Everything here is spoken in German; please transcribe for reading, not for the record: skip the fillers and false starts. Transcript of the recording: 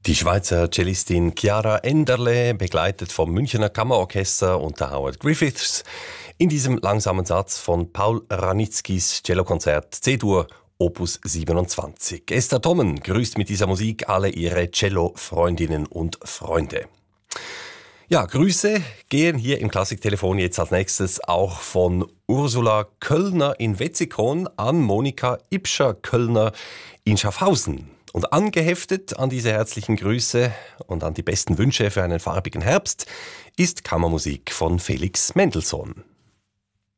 Die Schweizer Cellistin Chiara Enderle, begleitet vom Münchner Kammerorchester unter Howard Griffiths, in diesem langsamen Satz von Paul Ranitzkys Cellokonzert C-Dur Opus 27. Esther Tommen grüßt mit dieser Musik alle ihre Cello-Freundinnen und Freunde. Ja, Grüße gehen hier im Klassiktelefon jetzt als nächstes auch von Ursula Köllner in Wetzikon an Monika Ibscher-Köllner in Schaffhausen. Und angeheftet an diese herzlichen Grüße und an die besten Wünsche für einen farbigen Herbst ist Kammermusik von Felix Mendelssohn.